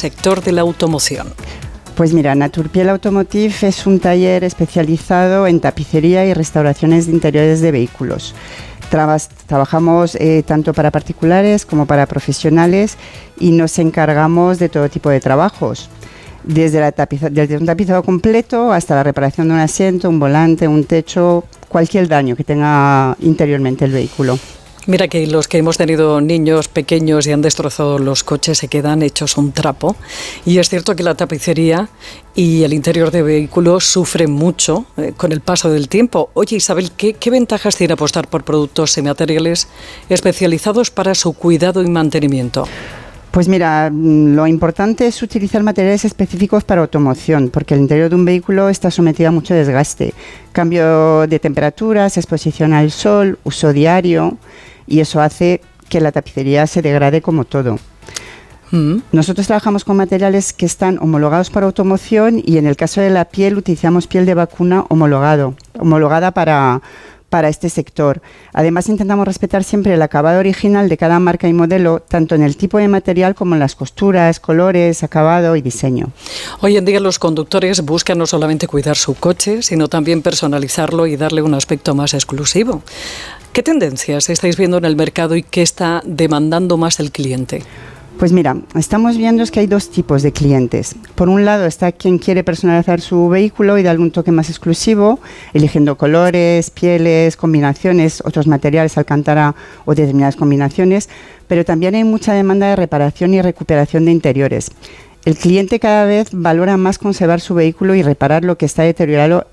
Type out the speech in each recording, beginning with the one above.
sector de la automoción. Pues mira, Naturpiel Automotive es un taller especializado en tapicería y restauraciones de interiores de vehículos. Trabajamos tanto para particulares como para profesionales y nos encargamos de todo tipo de trabajos. Desde un tapizado completo hasta la reparación de un asiento, un volante, un techo, cualquier daño que tenga interiormente el vehículo. Mira que los que hemos tenido niños pequeños y han destrozado los coches se quedan hechos un trapo. Y es cierto que la tapicería y el interior de vehículos sufren mucho con el paso del tiempo. Oye, Isabel, ¿qué ventajas tiene apostar por productos y materiales especializados para su cuidado y mantenimiento? Pues mira, lo importante es utilizar materiales específicos para automoción, porque el interior de un vehículo está sometido a mucho desgaste. Cambio de temperaturas, exposición al sol, uso diario, y eso hace que la tapicería se degrade como todo. Nosotros trabajamos con materiales que están homologados para automoción y en el caso de la piel utilizamos piel de vacuna homologada para este sector. Además, intentamos respetar siempre el acabado original de cada marca y modelo, tanto en el tipo de material como en las costuras, colores, acabado y diseño. Hoy en día los conductores buscan no solamente cuidar su coche, sino también personalizarlo y darle un aspecto más exclusivo. ¿Qué tendencias estáis viendo en el mercado y qué está demandando más el cliente? Pues mira, estamos viendo que hay dos tipos de clientes. Por un lado está quien quiere personalizar su vehículo y darle un toque más exclusivo, eligiendo colores, pieles, combinaciones, otros materiales, alcántara o determinadas combinaciones, pero también hay mucha demanda de reparación y recuperación de interiores. El cliente cada vez valora más conservar su vehículo y reparar lo que está deteriorado,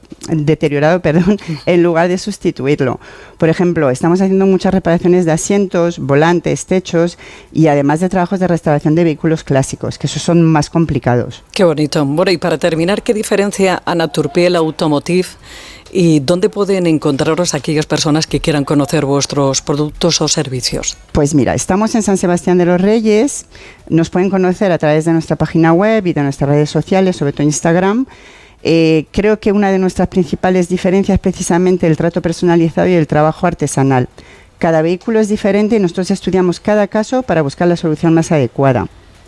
en lugar de sustituirlo. Por ejemplo, estamos haciendo muchas reparaciones de asientos, volantes, techos y además de trabajos de restauración de vehículos clásicos, que esos son más complicados. Qué bonito. Bueno, y para terminar, ¿qué diferencia a Naturpiel Automotive y dónde pueden encontraros aquellas personas que quieran conocer vuestros productos o servicios? Pues mira, estamos en San Sebastián de los Reyes, nos pueden conocer a través de nuestra página web y de nuestras redes sociales, sobre todo Instagram. Creo que una de nuestras principales diferencias es precisamente el trato personalizado y el trabajo artesanal. Cada vehículo es diferente y nosotros estudiamos cada caso para buscar la solución más adecuada.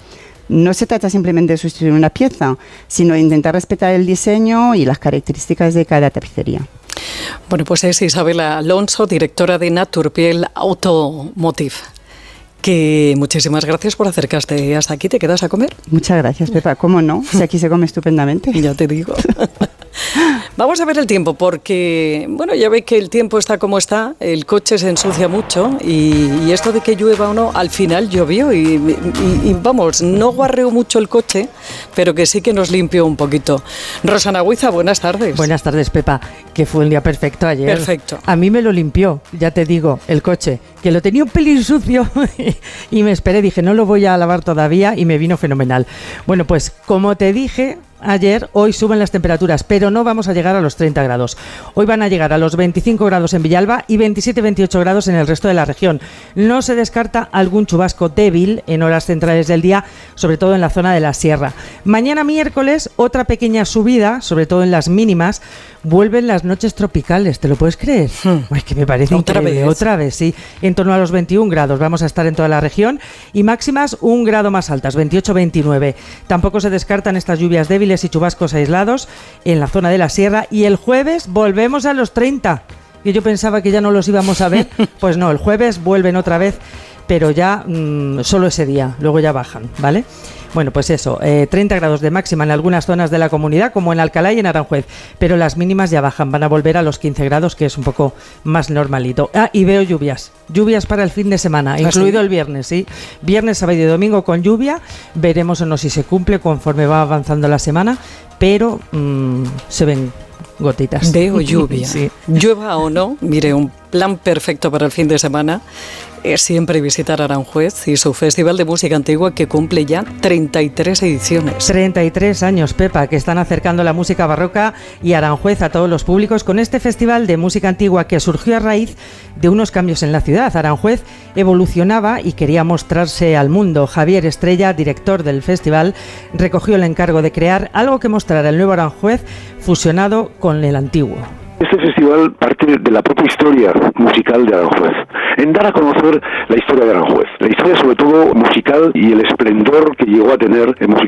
No se trata simplemente de sustituir una pieza, sino de intentar respetar el diseño y las características de cada tapicería. Bueno, pues es Isabel Alonso, directora de Naturpiel Automotive. Que muchísimas gracias por acercarte hasta aquí. ¿Te quedas a comer? Muchas gracias, Pepa. ¿Cómo no? Si aquí se come estupendamente. Ya te digo. Vamos a ver el tiempo, porque, bueno, ya ve que el tiempo está como está, el coche se ensucia mucho y esto de que llueva o no, al final llovió y vamos, no guarreó mucho el coche, pero que sí que nos limpió un poquito. Rosana Huiza, buenas tardes. Buenas tardes, Pepa, que fue el día perfecto ayer. Perfecto. A mí me lo limpió, ya te digo, el coche, que lo tenía un pelín sucio y me esperé, dije, no lo voy a lavar todavía y me vino fenomenal. Bueno, pues como te dije ayer, hoy suben las temperaturas, pero no vamos a llegar a los 30 grados. Hoy van a llegar a los 25 grados en Villalba y 27-28 grados en el resto de la región. No se descarta algún chubasco débil en horas centrales del día, sobre todo en la zona de la sierra. Mañana miércoles, otra pequeña subida, sobre todo en las mínimas. Vuelven las noches tropicales, ¿te lo puedes creer? Es que me parece increíble. Otra vez, sí. En torno a los 21 grados vamos a estar en toda la región y máximas un grado más altas, 28-29. Tampoco se descartan estas lluvias débiles y chubascos aislados en la zona de la sierra y el jueves volvemos a los 30. Y yo pensaba que ya no los íbamos a ver, pues no, el jueves vuelven otra vez, pero ya solo ese día, luego ya bajan, ¿vale? Bueno, pues eso, 30 grados de máxima en algunas zonas de la comunidad, como en Alcalá y en Aranjuez, pero las mínimas ya bajan, van a volver a los 15 grados, que es un poco más normalito. Y veo lluvias para el fin de semana, incluido el viernes, ¿sí? Viernes, sábado y domingo con lluvia, veremos o no si se cumple conforme va avanzando la semana, pero se ven gotitas. Veo lluvia. Sí. Llueva o no, mire, un plan perfecto para el fin de semana es siempre visitar Aranjuez y su Festival de Música Antigua, que cumple ya 33 ediciones. 33 años, Pepa, que están acercando la música barroca y Aranjuez a todos los públicos con este Festival de Música Antigua que surgió a raíz de unos cambios en la ciudad. Aranjuez evolucionaba y quería mostrarse al mundo. Javier Estrella, director del festival, recogió el encargo de crear algo que mostrara el nuevo Aranjuez fusionado con el antiguo. Este festival parte de la propia historia musical de Aranjuez, en dar a conocer la historia de Aranjuez, la historia sobre todo musical y el esplendor que llegó a tener musical